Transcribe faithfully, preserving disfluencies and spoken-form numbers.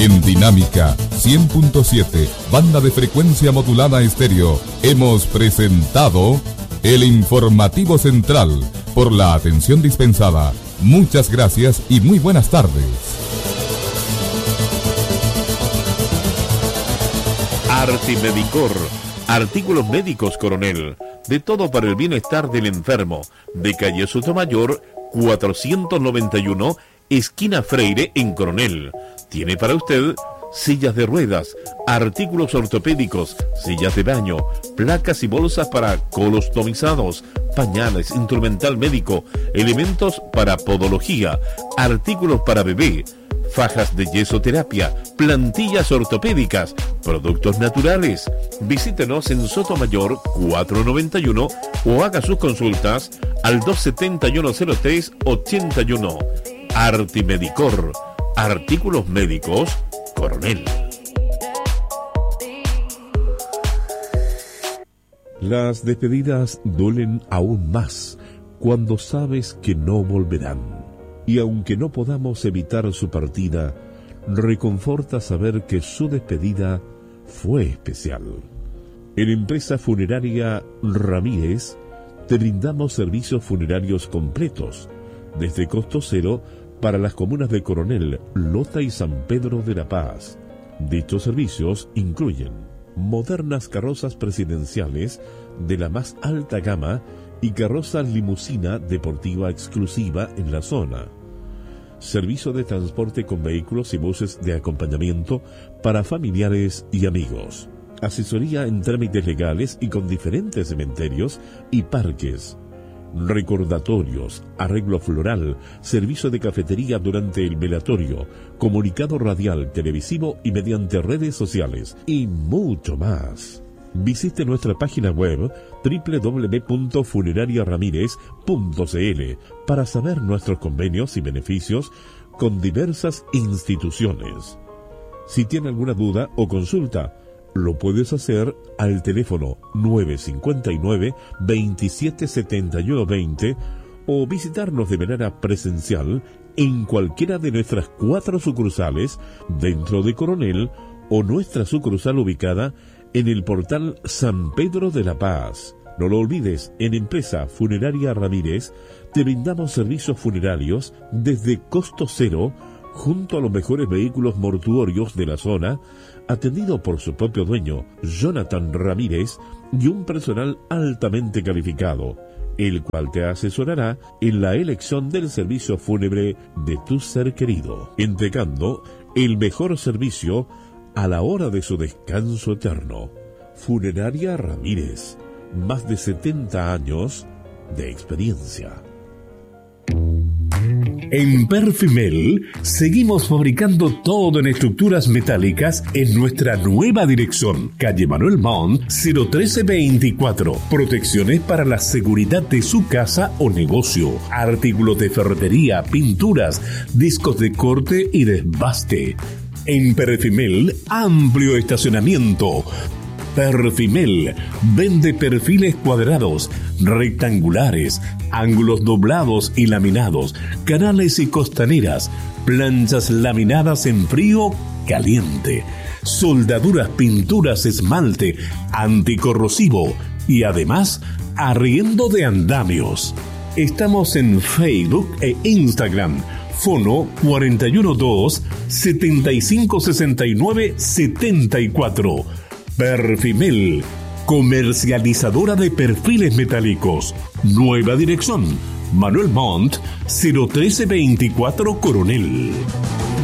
En Dinámica cien punto siete, banda de frecuencia modulada estéreo, hemos presentado el informativo central. Por la atención dispensada, muchas gracias y muy buenas tardes. Artimedicor, artículos médicos, Coronel, de todo para el bienestar del enfermo, de calle Sotomayor cuatrocientos noventa y uno, esquina Freire, en Coronel. Tiene para usted sillas de ruedas, artículos ortopédicos, sillas de baño, placas y bolsas para colostomizados, pañales, instrumental médico, elementos para podología, artículos para bebé, fajas de yesoterapia, plantillas ortopédicas, productos naturales. Visítenos en Sotomayor cuatrocientos noventa y uno o haga sus consultas al dos setenta y uno cero tres ochenta y uno. Artimedicor, artículos médicos, Coronel. Las despedidas duelen aún más cuando sabes que no volverán. Y aunque no podamos evitar su partida, reconforta saber que su despedida fue especial. En Empresa Funeraria Ramírez te brindamos servicios funerarios completos, desde costo cero para las comunas de Coronel, Lota y San Pedro de la Paz. Dichos servicios incluyen modernas carrozas presidenciales de la más alta gama y carroza limusina deportiva exclusiva en la zona. Servicio de transporte con vehículos y buses de acompañamiento para familiares y amigos. Asesoría en trámites legales y con diferentes cementerios y parques. Recordatorios, arreglo floral, servicio de cafetería durante el velatorio, comunicado radial, televisivo y mediante redes sociales, y mucho más. Visite nuestra página web doble u doble u doble u punto funeraria ramírez punto c l para saber nuestros convenios y beneficios con diversas instituciones. Si tiene alguna duda o consulta, lo puedes hacer al teléfono nueve cinco nueve, veintisiete setenta y uno veinte o visitarnos de manera presencial en cualquiera de nuestras cuatro sucursales dentro de Coronel o nuestra sucursal ubicada en el portal San Pedro de la Paz. No lo olvides, en Empresa Funeraria Ramírez te brindamos servicios funerarios desde costo cero junto a los mejores vehículos mortuorios de la zona, atendido por su propio dueño, Jonathan Ramírez, y un personal altamente calificado, el cual te asesorará en la elección del servicio fúnebre de tu ser querido, entregando el mejor servicio a la hora de su descanso eterno. Funeraria Ramírez, más de setenta años de experiencia. En Perfimel seguimos fabricando todo en estructuras metálicas en nuestra nueva dirección, calle Manuel Montt cero trece veinticuatro. Protecciones para la seguridad de su casa o negocio, artículos de ferretería, pinturas, discos de corte y desbaste. En Perfimel, amplio estacionamiento. Perfimel vende perfiles cuadrados, rectangulares, ángulos doblados y laminados, canales y costaneras, planchas laminadas en frío caliente, soldaduras, pinturas, esmalte, anticorrosivo y además arriendo de andamios. Estamos en Facebook e Instagram. Fono cuatro uno dos, setenta y cinco sesenta y nueve setenta y cuatro. Perfimel, comercializadora de perfiles metálicos. Nueva dirección, Manuel Montt cero trece veinticuatro Coronel.